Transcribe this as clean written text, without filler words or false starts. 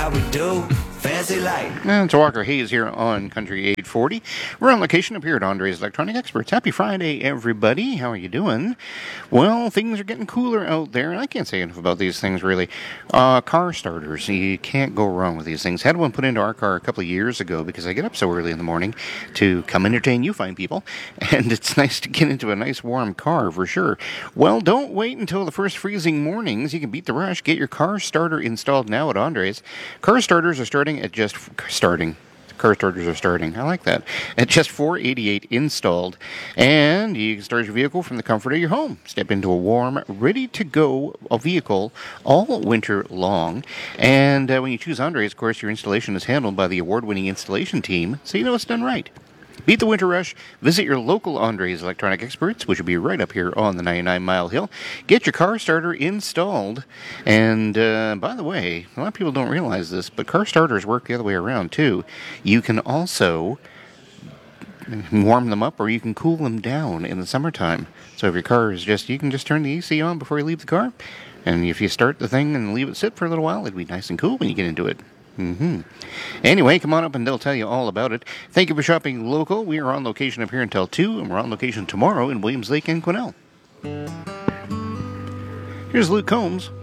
how we do. Fancy light. And it's Walker Hayes here on Country 840. We're on location up here at Andre's Electronic Experts. Happy Friday, everybody. How are you doing? Well, things are getting cooler out there, and I can't say enough about these things, really. Car starters. You can't go wrong with these things. Had one put into our car a couple of years ago because I get up so early in the morning to come entertain you fine people, and it's nice to get into a nice warm car for sure. Well, don't wait until the first freezing mornings. You can beat the rush. Get your car starter installed now at Andre's. Car starters are starting at just starting. Car starters are starting. I like that. At just $4.88 installed. And you can start your vehicle from the comfort of your home. Step into a warm, ready-to-go vehicle all winter long. And when you choose Andre's, of course, your installation is handled by the award-winning installation team, so you know it's done right. Beat the winter rush. Visit your local Andre's Electronic Experts, which will be right up here on the 99 Mile Hill. Get your car starter installed. And by the way, a lot of people don't realize this, but car starters work the other way around too. You can also warm them up, or you can cool them down in the summertime. So if your car is you can just turn the AC on before you leave the car. And if you start the thing and leave it sit for a little while, it'll be nice and cool when you get into it. Anyway, come on up and they'll tell you all about it. Thank you for shopping local. We are on location up here until 2, and we're on location tomorrow in Williams Lake and Quesnel. Here's Luke Combs.